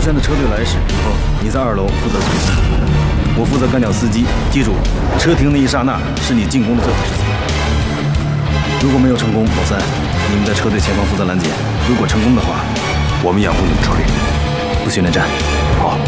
山的车队来时，以后你在2楼负责阻击，我负责干掉司机。记住，车停的一刹那是你进攻的最好时机。如果没有成功，老三，你们在车队前方负责拦截。如果成功的话， 我们掩护你们撤离。 不许恋战。 好。